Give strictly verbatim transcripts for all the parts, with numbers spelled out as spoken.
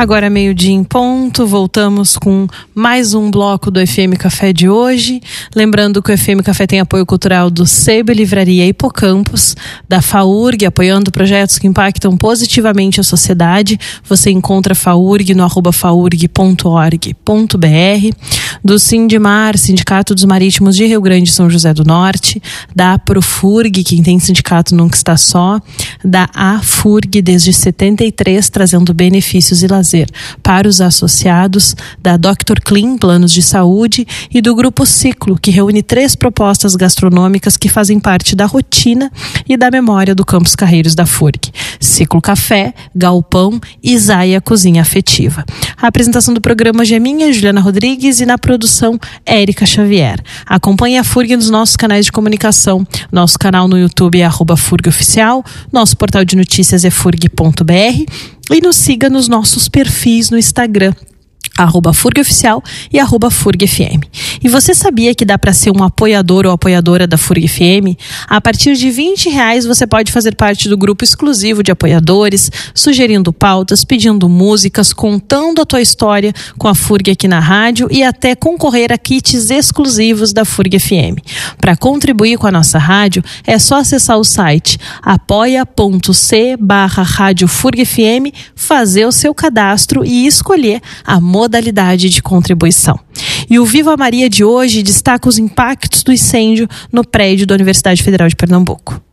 Agora meio-dia em ponto, voltamos com mais um bloco do F M Café de hoje. Lembrando que o F M Café tem apoio cultural do Sebo Livraria Hipocampus, da FAURG, apoiando projetos que impactam positivamente a sociedade. Você encontra a FAURG no arroba faurg ponto org ponto br, do Sindimar, Sindicato dos Marítimos de Rio Grande e São José do Norte, da Profurg, quem tem sindicato nunca está só, da AFURG desde setenta e três, trazendo benefícios e lazer para os associados, da doutor Clean, planos de saúde, e do Grupo Ciclo, que reúne três propostas gastronômicas que fazem parte da rotina e da memória do Campus Carreiros da FURG. Ciclo Café, Galpão e Zaia Cozinha Afetiva. A apresentação do programa é minha, Juliana Rodrigues, e na produção, Érica Xavier. Acompanhe a FURG nos nossos canais de comunicação. Nosso canal no YouTube é arroba FURG Oficial, nosso portal de notícias é furg ponto br e nos siga nos nossos perfis no Instagram, arroba FURG Oficial e arroba FURG F M. E você sabia que dá para ser um apoiador ou apoiadora da FURG F M? A partir de vinte reais você pode fazer parte do grupo exclusivo de apoiadores, sugerindo pautas, pedindo músicas, contando a tua história com a FURG aqui na rádio e até concorrer a kits exclusivos da FURG F M. Para contribuir com a nossa rádio, é só acessar o site apoia.c barra rádio FURG F M, fazer o seu cadastro e escolher a modalidade de contribuição. E o Viva Maria de hoje destaca os impactos do incêndio no prédio da Universidade Federal de Pernambuco.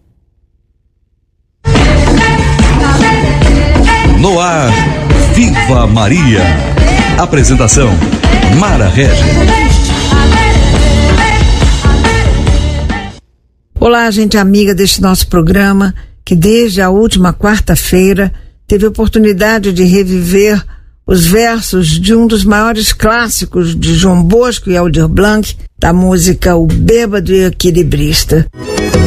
No ar, Viva Maria. Apresentação, Mara Regis. Olá, gente amiga deste nosso programa, que desde a última quarta-feira teve a oportunidade de reviver os versos de um dos maiores clássicos de João Bosco e Aldir Blanc, da música O Bêbado e o Equilibrista.